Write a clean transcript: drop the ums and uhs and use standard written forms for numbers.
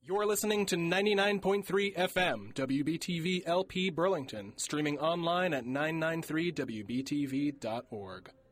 You're listening to 99.3 FM, WBTV LP Burlington, streaming online at 993WBTV.org.